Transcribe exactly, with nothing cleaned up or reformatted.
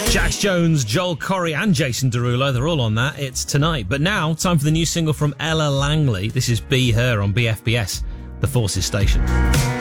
Jax Jones, Joel Corry and Jason Derulo, they're all on that. It's tonight. But now, time for the new single from Ella Langley. This is Be Her on B F B S, the Forces station.